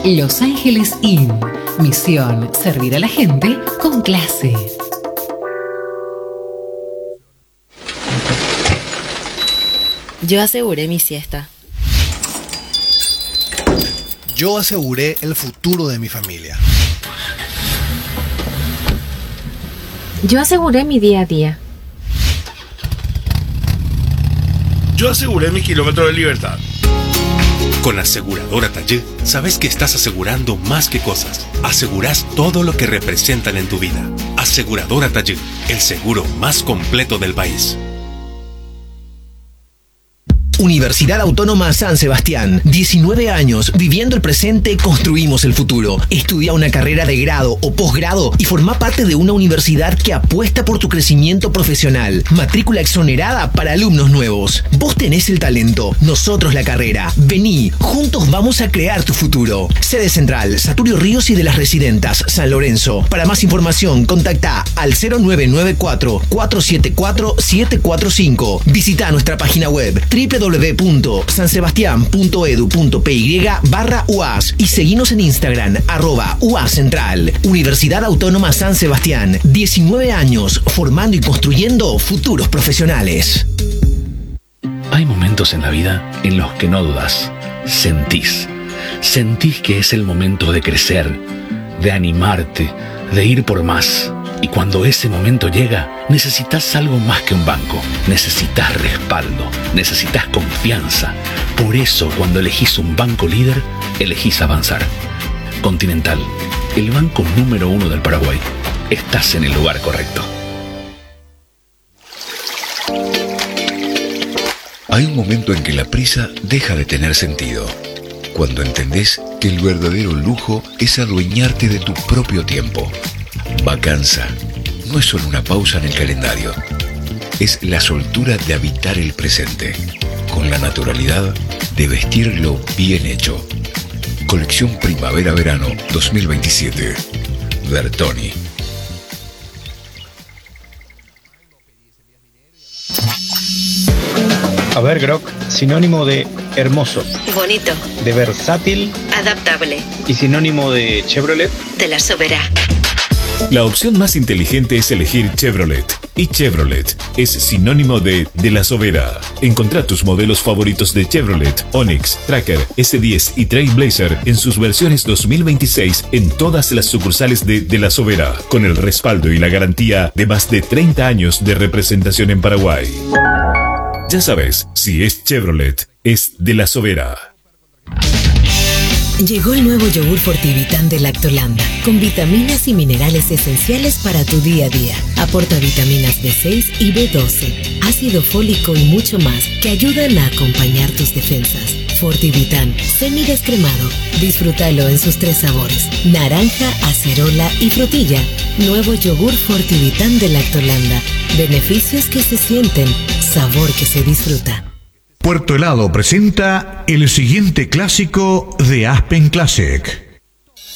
Los Ángeles Inn. Misión: servir a la gente con clase. Yo aseguré mi siesta. Yo aseguré el futuro de mi familia. Yo aseguré mi día a día. Yo aseguré mi kilómetro de libertad. Con Aseguradora Taller, sabes que estás asegurando más que cosas. Asegurás todo lo que representan en tu vida. Aseguradora Taller, el seguro más completo del país. Universidad Autónoma San Sebastián. 19 años, viviendo el presente, construimos el futuro. Estudia una carrera de grado o posgrado y forma parte de una universidad que apuesta por tu crecimiento profesional. Matrícula exonerada para alumnos nuevos. Vos tenés el talento, nosotros la carrera. Vení, juntos vamos a crear tu futuro. Sede central, Saturio Ríos y de las Residentas, San Lorenzo. Para más información, contacta al 0994-474-745. Visita nuestra página web www.sansebastian.edu.py/UAS y seguinos en Instagram @UAScentral. Universidad Autónoma San Sebastián. 19 años formando y construyendo futuros profesionales. Hay momentos en la vida en los que no dudas, sentís que es el momento de crecer, de animarte, de ir por más. Y cuando ese momento llega, necesitas algo más que un banco. Necesitas respaldo, necesitas confianza. Por eso, cuando elegís un banco líder, elegís avanzar. Continental, el banco número 1 del Paraguay. Estás en el lugar correcto. Hay un momento en que la prisa deja de tener sentido. Cuando entendés que el verdadero lujo es adueñarte de tu propio tiempo. Vacanza no es solo una pausa en el calendario, es la soltura de habitar el presente, con la naturalidad de vestirlo bien hecho. Colección Primavera-Verano 2027. Bertoni. A ver, Grok, sinónimo de hermoso, Bonito. de versátil Adaptable. y sinónimo de Chevrolet. De la Sobera. La opción más inteligente es elegir Chevrolet. Y Chevrolet es sinónimo de la Sobera. Encontrá tus modelos favoritos de Chevrolet, Onix, Tracker, S10 y Trailblazer en sus versiones 2026 en todas las sucursales de la Sobera, con el respaldo y la garantía de más de 30 años de representación en Paraguay. Ya sabes, si es Chevrolet, es de la Sobera. Llegó el nuevo yogur Fortivitán de Lactolanda, con vitaminas y minerales esenciales para tu día a día. Aporta vitaminas B6 y B12, ácido fólico y mucho más que ayudan a acompañar tus defensas. Fortivitán, semidescremado. Disfrútalo en sus 3 sabores: naranja, acerola y frutilla. Nuevo yogur Fortivitán de Lactolanda. Beneficios que se sienten, sabor que se disfruta. Puerto Helado presenta el siguiente clásico de Aspen Classic.